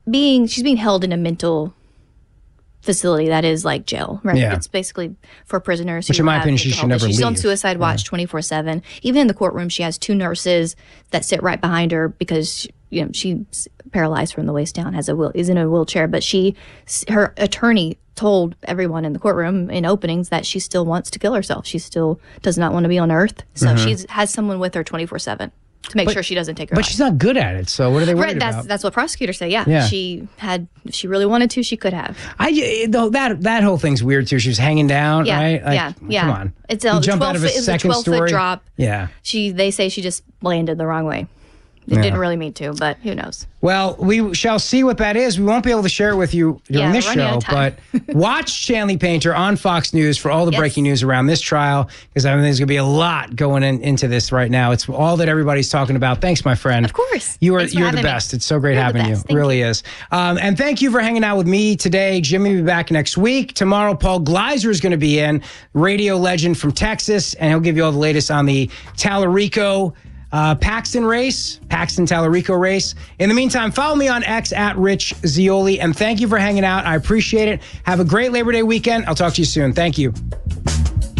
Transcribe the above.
she's being held in a mental facility that is like jail, right? Yeah. It's basically for prisoners. Which, in my opinion, she should never leave. She's on suicide watch 24/7. Even in the courtroom, she has 2 nurses that sit right behind her because she's paralyzed from the waist down, is in a wheelchair. But her attorney told everyone in the courtroom in openings that she still wants to kill herself. She still does not want to be on Earth. So she has someone with her 24/7. To make sure she doesn't take her life. But she's not good at it, so what are they worried about? That's what prosecutors say, yeah. If she really wanted to, she could have. That whole thing's weird, too. She was hanging down, right? Yeah. Come on. It's a 12-foot drop. Yeah. They say she just landed the wrong way. It didn't really mean to, but who knows? Well, we shall see what that is. We won't be able to share it with you during this show, but watch Chanley Painter on Fox News for all the breaking news around this trial, because I think there's going to be a lot going into this right now. It's all that everybody's talking about. Thanks, my friend. Of course. You're the best. It's so great having you. It really is. And thank you for hanging out with me today. Jimmy will be back next week. Tomorrow, Paul Gleiser is going to be in, radio legend from Texas, and he'll give you all the latest on the Tallarico Paxton Tallarico race. In the meantime, follow me on X at Rich Zeoli, and thank you for hanging out. I appreciate it. Have a great Labor Day weekend. I'll talk to you soon. Thank you.